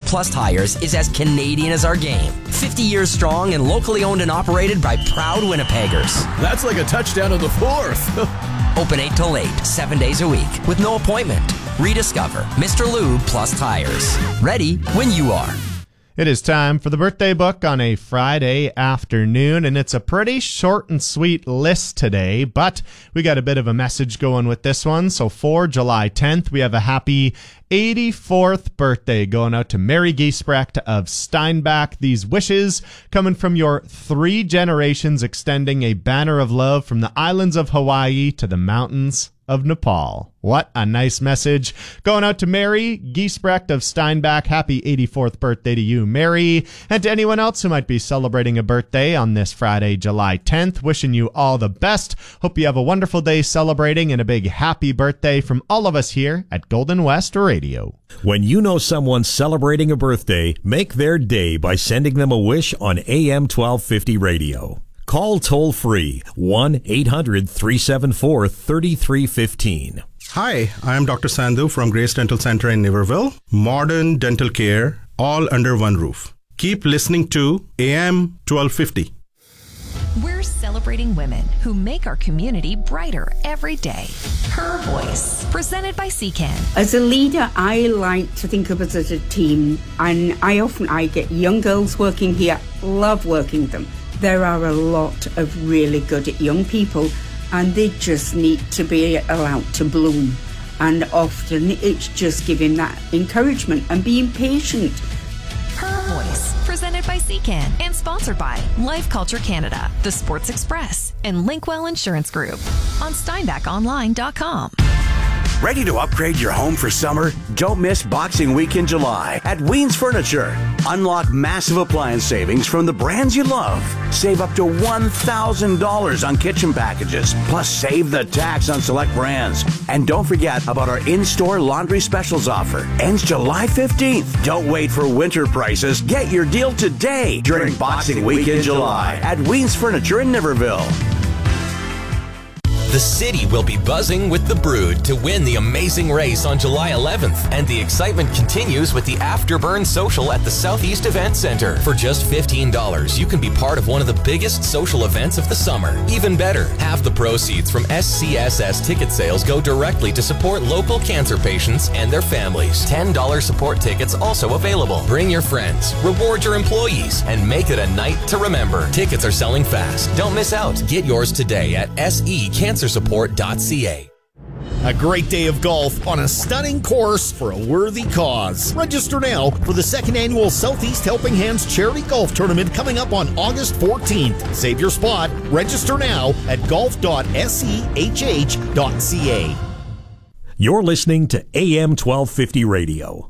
Lube Plus Tires is as Canadian as our game. 50 years strong and locally owned and operated by proud Winnipeggers. That's like a touchdown in the fourth. Open 8 till 8, 7 days a week, with no appointment. Rediscover Mr. Lube Plus Tires. Ready when you are. It is time for the birthday book on a Friday afternoon, and it's a pretty short and sweet list today, but we got a bit of a message going with this one. So for July 10th, we have a happy 84th birthday going out to Mary Giesbrecht of Steinbach. These wishes coming from your 3 generations, extending a banner of love from the islands of Hawaii to the mountains of Nepal. What a nice message going out to Mary Giesbrecht of Steinbach. Happy 84th birthday to you, Mary. And to anyone else who might be celebrating a birthday on this Friday, July 10th, wishing you all the best. Hope you have a wonderful day celebrating, and a big happy birthday from all of us here at Golden West Radio. When you know someone's celebrating a birthday, make their day by sending them a wish on AM 1250 Radio. Call toll-free 1-800-374-3315. Hi, I am Dr. Sandhu from Grace Dental Center in Niverville. Modern dental care, all under one roof. Keep listening to AM 1250. We're celebrating women who make our community brighter every day. Her Voice, presented by CCAN. As a leader, I like to think of us as a team, and I get young girls working here, love working with them. There are a lot of really good young people, and they just need to be allowed to bloom. And often it's just giving that encouragement and being patient. Her Voice, presented by CCAN and sponsored by Life Culture Canada, The Sports Express, and Linkwell Insurance Group on SteinbachOnline.com. Ready to upgrade your home for summer? Don't miss Boxing Week in July at Ween's Furniture. Unlock massive appliance savings from the brands you love. Save up to $1,000 on kitchen packages, plus save the tax on select brands. And don't forget about our in-store laundry specials offer. Ends July 15th. Don't wait for winter prices. Get your deal today during Boxing Week in July at Ween's Furniture in Niverville. The city will be buzzing with the Brood to win the amazing race on July 11th. And the excitement continues with the Afterburn Social at the Southeast Event Center. For just $15, you can be part of one of the biggest social events of the summer. Even better, half the proceeds from SCSS ticket sales go directly to support local cancer patients and their families. $10 support tickets also available. Bring your friends, reward your employees, and make it a night to remember. Tickets are selling fast. Don't miss out. Get yours today at secancersupport.ca. A great day of golf on a stunning course for a worthy cause. Register now for the 2nd annual Southeast Helping Hands Charity Golf Tournament coming up on August 14th. Save your spot. Register now at golf.sehh.ca. You're listening to AM 1250 Radio.